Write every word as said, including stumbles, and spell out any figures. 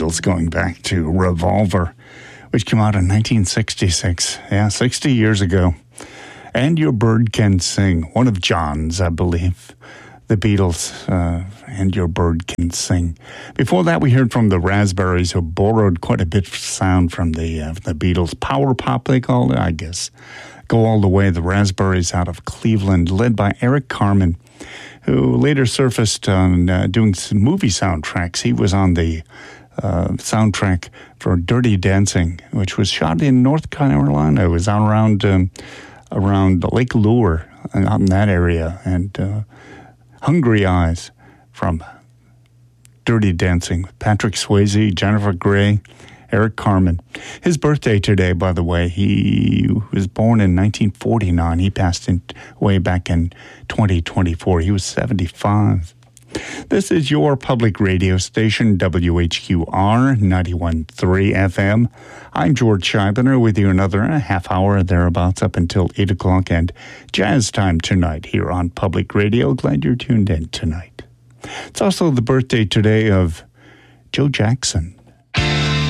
Beatles, going back to Revolver, which came out in nineteen sixty-six. Yeah, sixty years ago. And Your Bird Can Sing, one of John's, I believe. The Beatles, uh, And Your Bird Can Sing. Before that, we heard from the Raspberries, who borrowed quite a bit of sound from the uh, the Beatles. Power pop, they called it, I guess. Go All the Way, the Raspberries out of Cleveland, led by Eric Carmen, who later surfaced on uh, doing some movie soundtracks. He was on the uh, soundtrack for Dirty Dancing, which was shot in North Carolina. It was out around, um, around Lake Lure, out in that area, and uh, Hungry Eyes from Dirty Dancing with Patrick Swayze, Jennifer Grey, Eric Carmen. His birthday today, by the way. He was born in nineteen forty-nine. He passed away back in twenty twenty-four. He was seventy-five. This is your public radio station, W H Q R ninety-one point three F M. I'm George Scheibner with you another half hour thereabouts up until eight o'clock and jazz time tonight here on Public Radio. Glad you're tuned in tonight. It's also the birthday today of Joe Jackson.